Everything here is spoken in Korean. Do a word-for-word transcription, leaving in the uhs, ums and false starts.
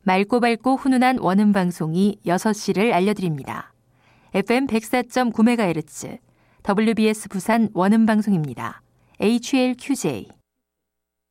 맑고 밝고 훈훈한 원음 방송이 여섯 시를 알려드립니다. 에프엠 백사 점 구 메가헤르츠 더블유비에스 부산 원음 방송입니다. 에이치엘큐제이